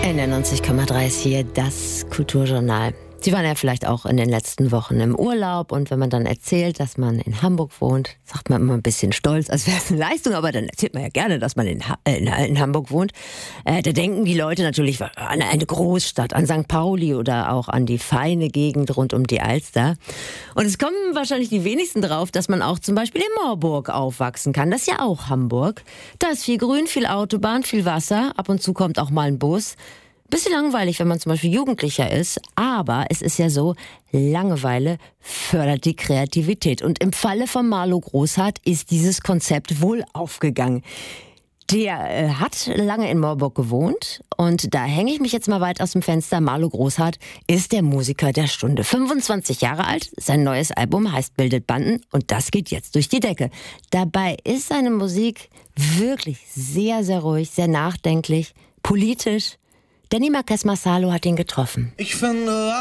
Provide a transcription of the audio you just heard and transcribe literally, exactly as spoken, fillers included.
N R neunzig Komma drei ist hier das Kulturjournal. Sie waren ja vielleicht auch in den letzten Wochen im Urlaub und wenn man dann erzählt, dass man in Hamburg wohnt, sagt man immer ein bisschen stolz, als wäre es eine Leistung, aber dann erzählt man ja gerne, dass man in, ha- äh, in, in Hamburg wohnt. Äh, da denken die Leute natürlich an eine Großstadt, an Sankt Pauli oder auch an die feine Gegend rund um die Alster. Und es kommen wahrscheinlich die wenigsten drauf, dass man auch zum Beispiel in Marburg aufwachsen kann. Das ist ja auch Hamburg. Da ist viel Grün, viel Autobahn, viel Wasser, ab und zu kommt auch mal ein Bus. Bisschen langweilig, wenn man zum Beispiel Jugendlicher ist, aber es ist ja so, Langeweile fördert die Kreativität. Und im Falle von Marlo Großhardt ist dieses Konzept wohl aufgegangen. Der äh, hat lange in Marburg gewohnt und da hänge ich mich jetzt mal weit aus dem Fenster. Marlo Großhardt ist der Musiker der Stunde. fünfundzwanzig Jahre alt, sein neues Album heißt Bildet Banden und das geht jetzt durch die Decke. Dabei ist seine Musik wirklich sehr, sehr ruhig, sehr nachdenklich, politisch. Danny Marques Marsalo hat ihn getroffen. Ich finde